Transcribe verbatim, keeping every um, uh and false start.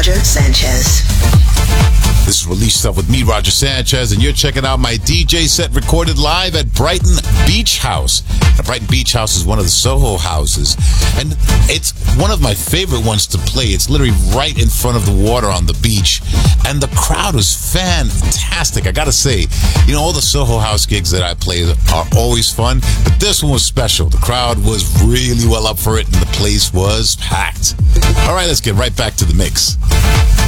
Roger Sanchez. This is Release Stuff with me, Roger Sanchez, and you're checking out my D J set recorded live at Brighton Beach House. Now, Brighton Beach House is one of the Soho houses, and it's one of my favorite ones to play. It's literally right in front of the water on the beach, and the crowd was fantastic. I gotta say, you know, all the Soho House gigs that I play are always fun, but this one was special. The crowd was really well up for it, and the place was packed. All right, let's get right back to the mix.